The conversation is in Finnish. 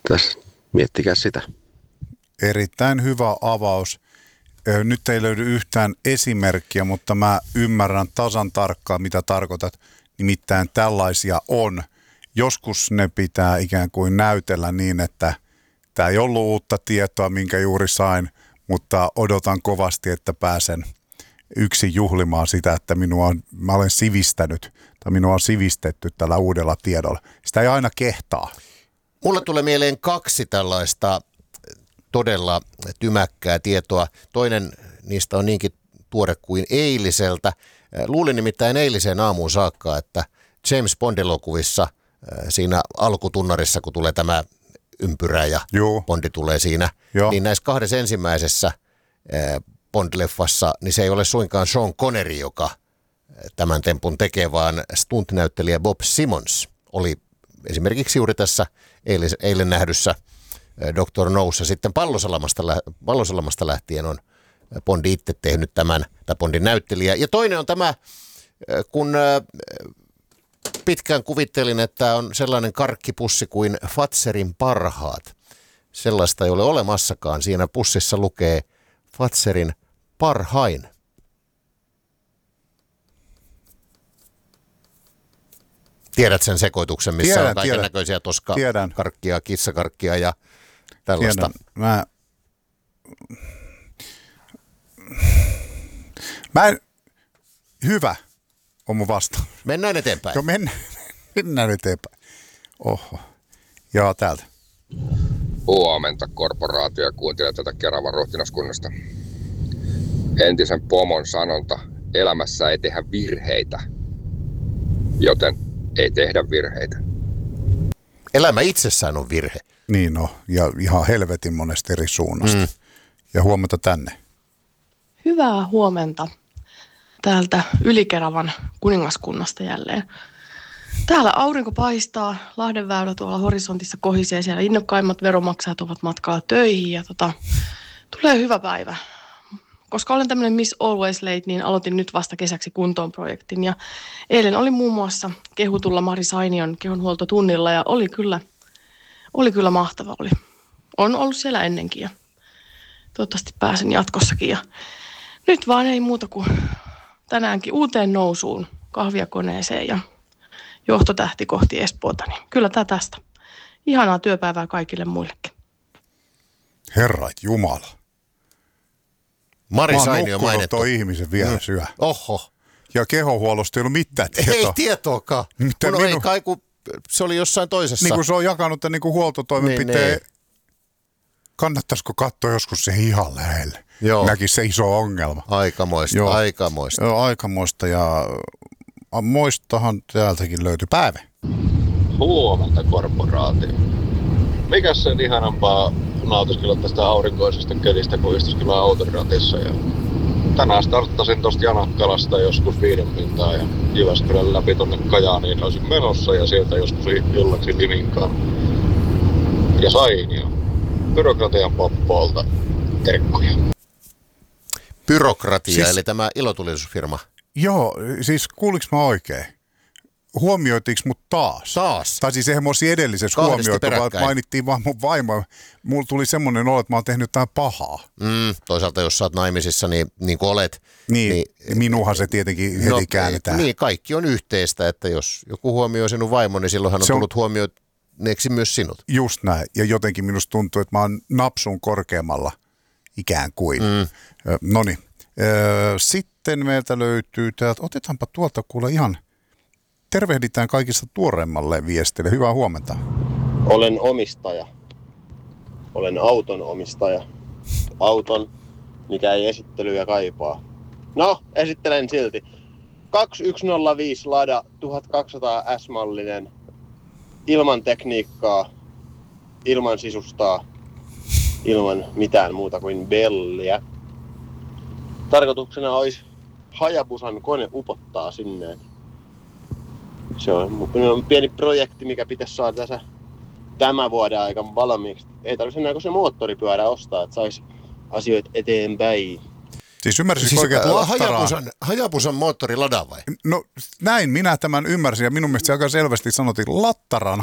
Tässä miettikää sitä. Erittäin hyvä avaus. Nyt ei löydy yhtään esimerkkiä, mutta mä ymmärrän tasan tarkkaan, mitä tarkoitat. Nimittäin tällaisia on. Joskus ne pitää ikään kuin näytellä niin, että tämä ei ollut uutta tietoa, minkä juuri sain, mutta odotan kovasti, että pääsen yksin juhlimaan sitä, että mä olen sivistänyt tai minua on sivistetty tällä uudella tiedolla. Sitä ei aina kehtaa. Mulle tulee mieleen 2 tällaista todella tymäkkää tietoa. Toinen niistä on niinkin tuore kuin eiliseltä. Luulin nimittäin eiliseen aamuun saakka, että James Bond-elokuvissa siinä alkutunnarissa, kun tulee tämä ympyrä ja Bondi tulee siinä, niin näissä 2 ensimmäisessä Bond-leffassa, niin se ei ole suinkaan Sean Connery, joka tämän tempun tekee, vaan stunt-näyttelijä Bob Simmons oli esimerkiksi juuri tässä eilen nähdyssä Dr. Noussa. Sitten Pallosalamasta lähtien on Bondi itse tehnyt tämän, tai Bondin näyttelijä. Ja toinen on tämä, kun pitkään kuvittelin, että on sellainen karkkipussi kuin Fatserin parhaat. Sellaista ei ole olemassakaan. Siinä pussissa lukee Fatserin parhain. Tiedät sen sekoituksen, missä on kaiken näköisiä toskakarkkia, kissakarkkia ja tällaista. Hyvä on mun vastaus. Mennään eteenpäin. Joo, mennään eteenpäin. Oho. Joo, täältä. Huomenta, korporaatio, ja kuuntele tätä Keravan ruhtinaskunnasta. Entisen pomon sanonta, elämässä ei tehdä virheitä, joten ei tehdä virheitä. Elämä itsessään on virhe. Niin no, ja ihan helvetin monesta eri suunnasta. Ja huomenta tänne. Hyvää huomenta täältä Ylikeravan kuningaskunnasta jälleen. Täällä aurinko paistaa, Lahdenväylä tuolla horisontissa kohisee, siellä innokkaimmat veronmaksajat ovat matkalla töihin ja tulee hyvä päivä. Koska olen tämmöinen Miss Always Late, niin aloitin nyt vasta kesäksi kuntoon-projektin ja eilen oli muun muassa kehutulla Mari Sainion kehonhuoltotunnilla ja oli kyllä mahtava. On ollut siellä ennenkin ja toivottavasti pääsen jatkossakin ja nyt vaan ei muuta kuin tänäänkin uuteen nousuun kahviakoneeseen ja johtotähti kohti Espoota, niin kyllä tämä tästä. Ihanaa työpäivää kaikille muillekin. Herra Jumala. Mari Sainio mainittu. Mä ihmisen vielä syö. Oho. Ja kehonhuollosta ei ollut mitään tietoa. Ei tietoakaan. Ei kai, kun se oli jossain toisessa. Niin kuin se on jakanut tämän niin huoltotoimenpiteen. Niin. Kannattaisiko katsoa joskus se ihan lähelle? Joo. Näki se iso ongelma. Aikamoista. Joo, aikamoista ja moistahan täältäkin löytyi Päive. Huomenta, korporaatio. Mikäs sen ihanampaa nautiskella tästä aurinkoisesta kelistä, kun istuskella autoratissa. Ja tänään starttasin tuosta Janakkalasta joskus 5 pintaa ja Jyväskylän läpi tonne Kajaaniin olisin menossa ja sieltä joskus illaksi Liminkaan. Ja sain jo byrokratian poppoolta terkkuja. Byrokratia, siis, eli tämä ilotulisuusfirma. Joo, siis kuuliks mä oikein? Huomioitiinko mut taas? Taas? Tai siis eihän mä olisin edellisessä huomioitu, vaan mainittiin vaan mun vaimo. Mulla tuli semmoinen olo, että mä oon tehnyt jotain pahaa. Toisaalta jos sä oot naimisissa, niin kuin olet. Niin minuhan se tietenkin heti käännetään. Niin, kaikki on yhteistä, että jos joku huomioi sinun vaimon, niin silloinhan on tullut huomioineeksi myös sinut. Just näin, ja jotenkin minusta tuntuu, että mä oon napsun korkeammalla ikään kuin. Noniin. Sitten meiltä löytyy täältä, otetaanpa tuolta kuule ihan... Tervehditään kaikista tuoreimmalle viestille. Hyvää huomenta. Olen omistaja. Olen auton omistaja. Auton, mikä ei esittelyä kaipaa. No, esittelen silti. 2105 Lada 1200 S-mallinen. Ilman tekniikkaa, ilman sisustaa, ilman mitään muuta kuin belliä. Tarkoituksena olisi Hayabusan kone upottaa sinne. Se on pieni projekti, mikä pitäisi saada tässä tämän vuoden aikana valmiiksi. Ei tarvitse enää kuin se moottoripyörä ostaa, että saisi asioita eteenpäin. Siis ymmärsitkö oikein, että Hayabusan moottori Lada vai? No näin minä tämän ymmärsin ja minun mielestä se aika selvästi sanottiin Lattaraan